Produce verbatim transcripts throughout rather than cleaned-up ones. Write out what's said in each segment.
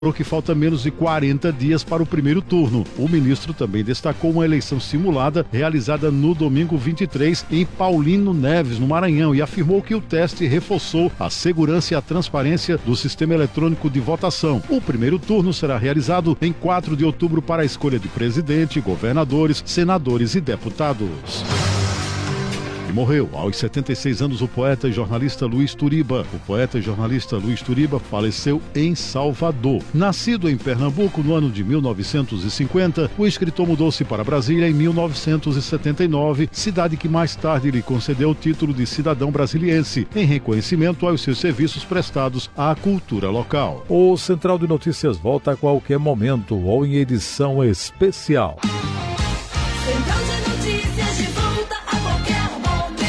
que falta menos de quarenta dias para o primeiro turno. O ministro também destacou uma eleição simulada realizada no domingo vinte e três em Paulino Neves, no Maranhão, e afirmou que o teste reforçou a segurança e a transparência do sistema eletrônico de votação. O primeiro turno será realizado em quatro de outubro para a escolha de presidente, governadores, senadores e deputados. Morreu aos setenta e seis anos o poeta e jornalista Luiz Turiba. O poeta e jornalista Luiz Turiba faleceu em Salvador. Nascido em Pernambuco no ano de mil novecentos e cinquenta, o escritor mudou-se para Brasília em mil novecentos e setenta e nove, cidade que mais tarde lhe concedeu o título de cidadão brasiliense, em reconhecimento aos seus serviços prestados à cultura local. O Central de Notícias volta a qualquer momento ou em edição especial. Central de Notícias de volta a qualquer momento.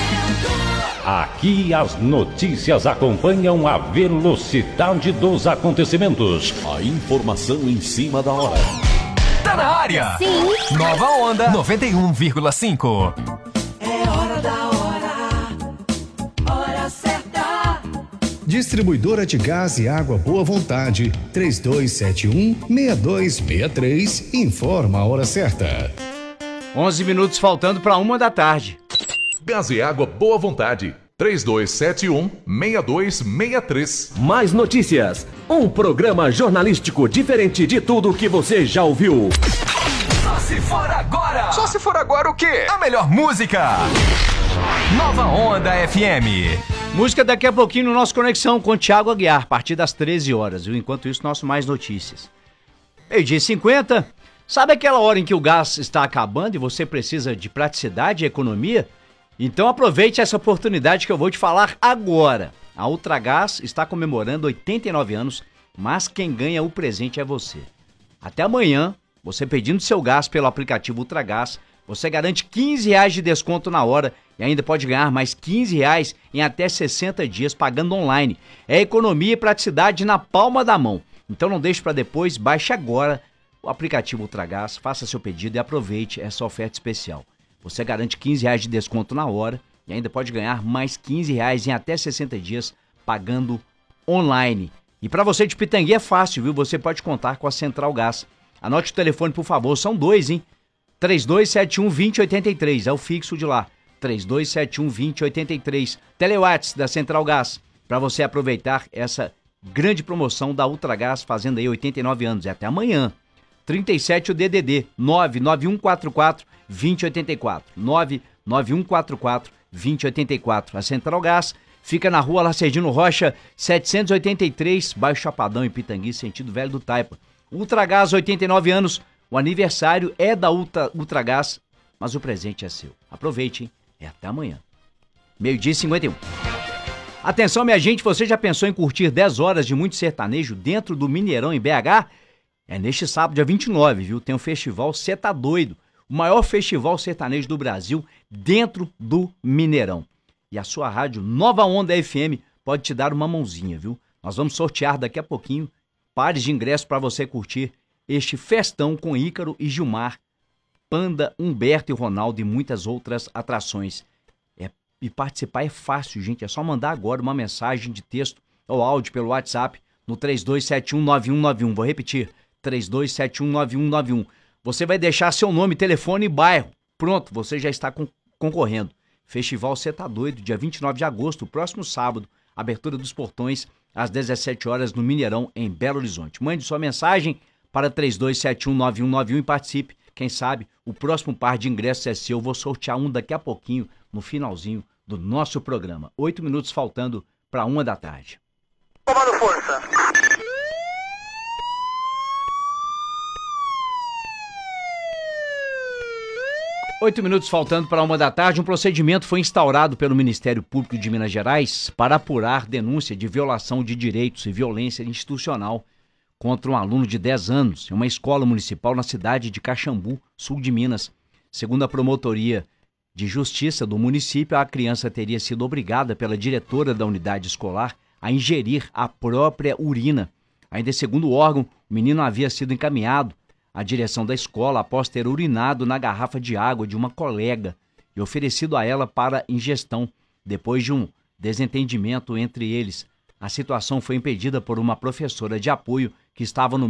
Aqui as notícias acompanham a velocidade dos acontecimentos. A informação em cima da hora. Tá na área! Sim! Nova Onda noventa e um vírgula cinco. É hora da hora, hora certa. Distribuidora de Gás e Água Boa Vontade, três dois sete um, seis dois seis três, informa a hora certa. onze minutos faltando para uma da tarde. Gás e Água Boa Vontade, três dois sete um, seis dois seis três. Mais notícias, um programa jornalístico diferente de tudo que você já ouviu. Só se for agora! Só se for agora o quê? A melhor música! Nova Onda F M. Música daqui a pouquinho no nosso Conexão com Thiago Aguiar, a partir das treze horas, viu? Enquanto isso, nosso Mais Notícias. Meio-dia e cinquenta. Sabe aquela hora em que o gás está acabando e você precisa de praticidade e economia? Então aproveite essa oportunidade que eu vou te falar agora. A Ultragaz está comemorando oitenta e nove anos, mas quem ganha o presente é você. Até amanhã, você pedindo seu gás pelo aplicativo Ultragaz, você garante quinze reais de desconto na hora e ainda pode ganhar mais quinze reais em até sessenta dias pagando online. É economia e praticidade na palma da mão. Então não deixe para depois, baixe agora o aplicativo Ultragaz, faça seu pedido e aproveite essa oferta especial. Você garante quinze reais de desconto na hora e ainda pode ganhar mais quinze reais em até sessenta dias pagando online. E para você de Pitangui é fácil, viu? Você pode contar com a Central Gás. Anote o telefone, por favor, são dois, hein? três dois sete um, dois zero oito três, é o fixo de lá. três dois sete um, dois zero oito três. Telewatts da Central Gás, para você aproveitar essa grande promoção da Ultragaz, fazendo aí oitenta e nove anos. É até amanhã. trinta e sete o D D D, nove nove um quatro quatro, dois zero oito quatro, nove nove um quatro quatro, dois zero oito quatro. A Central Gás fica na rua Lacerdino Rocha, setecentos e oitenta e três, Baixo Chapadão, em Pitangui, sentido Velho do Taipa. Ultragaz, oitenta e nove anos, o aniversário é da Ultra, Ultragaz, mas o presente é seu. Aproveite, hein? É até amanhã. Meio-dia e cinquenta e um. Atenção, minha gente, você já pensou em curtir dez horas de muito sertanejo dentro do Mineirão, em B H? É neste sábado, dia vinte e nove, viu? Tem o festival Cê Tá Doido, o maior festival sertanejo do Brasil, dentro do Mineirão. E a sua rádio Nova Onda F M pode te dar uma mãozinha, viu? Nós vamos sortear daqui a pouquinho pares de ingressos para você curtir este festão com Ícaro e Gilmar, Panda, Humberto e Ronaldo e muitas outras atrações. É, e participar é fácil, gente. É só mandar agora uma mensagem de texto ou áudio pelo WhatsApp no três dois sete um, nove um nove um. Vou repetir, três dois sete um, nove um nove um. Você vai deixar seu nome, telefone e bairro. Pronto, você já está con- concorrendo. Festival Cê Tá Doido, dia vinte e nove de agosto, próximo sábado. Abertura dos portões às dezessete horas no Mineirão, em Belo Horizonte. Mande sua mensagem para três dois sete um, nove um nove um e participe. Quem sabe o próximo par de ingressos é seu. Eu vou sortear um daqui a pouquinho, no finalzinho do nosso programa. Oito minutos faltando para uma da tarde. Comando força. Oito minutos faltando para uma da tarde, um procedimento foi instaurado pelo Ministério Público de Minas Gerais para apurar denúncia de violação de direitos e violência institucional contra um aluno de dez anos em uma escola municipal na cidade de Caxambu, sul de Minas. Segundo a Promotoria de Justiça do município, a criança teria sido obrigada pela diretora da unidade escolar a ingerir a própria urina. Ainda segundo o órgão, o menino havia sido encaminhado à direção da escola após ter urinado na garrafa de água de uma colega e oferecido a ela para ingestão. Depois de um desentendimento entre eles, a situação foi impedida por uma professora de apoio que estavam no